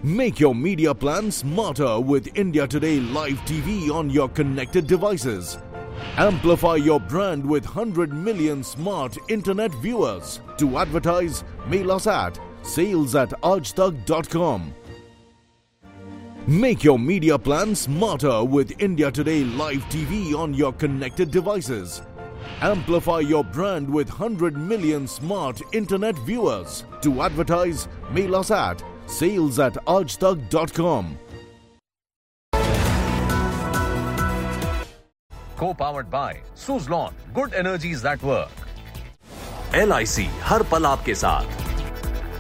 Make your media plan smarter with India Today Live TV on your connected devices. Amplify your brand with 100 million smart internet viewers. To advertise, mail us at sales@aajtak.com. Make your media plan smarter with India Today Live TV on your connected devices. Amplify your brand with 100 million smart internet viewers. To advertise, mail us at sales@aajtak.com. Co-powered by Suzlon, good energies that work. LIC हर पल आपके साथ।